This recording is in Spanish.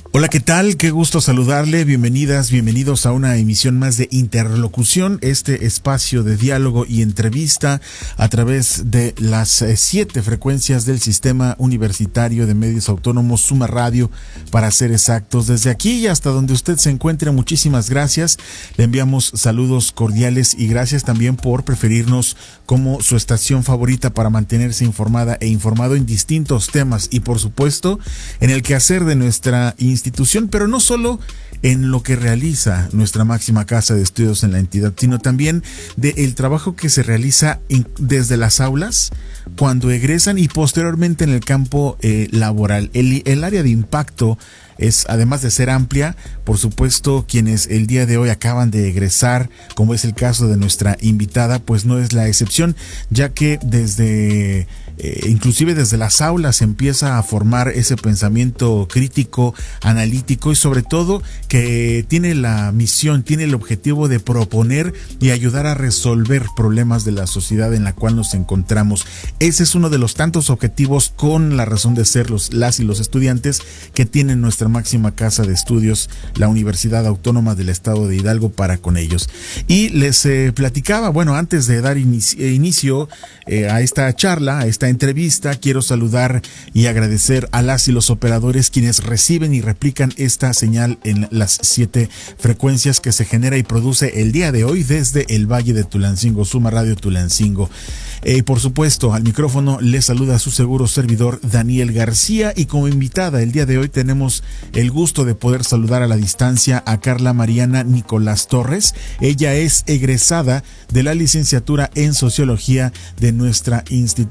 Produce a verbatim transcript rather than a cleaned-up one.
Hola, ¿qué tal? Qué gusto saludarle. Bienvenidas, bienvenidos a una emisión más de Interlocución, este espacio de diálogo y entrevista a través de las eh, siete frecuencias del Sistema Universitario de Medios Autónomos Suma Radio, para ser exactos. Desde aquí y hasta donde usted se encuentre, muchísimas gracias. Le enviamos saludos cordiales y gracias también por preferirnos como su estación favorita para mantenerse informada e informado en distintos temas y, por supuesto, en el quehacer de nuestra institución. institución, pero no solo en lo que realiza nuestra máxima casa de estudios en la entidad, sino también del trabajo que se realiza en, desde las aulas, cuando egresan y posteriormente en el campo eh, laboral. El, el área de impacto es, además de ser amplia, por supuesto, quienes el día de hoy acaban de egresar, como es el caso de nuestra invitada, pues no es la excepción, ya que desde Eh, inclusive desde las aulas empieza a formar ese pensamiento crítico, analítico y sobre todo que tiene la misión, tiene el objetivo de proponer y ayudar a resolver problemas de la sociedad en la cual nos encontramos. Ese es uno de los tantos objetivos, con la razón de ser, los, las y los estudiantes que tienen nuestra máxima casa de estudios, la Universidad Autónoma del Estado de Hidalgo, para con ellos. Y les eh, platicaba, bueno, antes de dar inicio, inicio eh, a esta charla, a esta entrevista, quiero saludar y agradecer a las y los operadores quienes reciben y replican esta señal en las siete frecuencias que se genera y produce el día de hoy desde el Valle de Tulancingo, Suma Radio Tulancingo. Y eh, por supuesto, al micrófono les saluda su seguro servidor Daniel García, y como invitada el día de hoy tenemos el gusto de poder saludar a la distancia a Carla Mariana Nicolás Torres. Ella es egresada de la licenciatura en Sociología de nuestra institución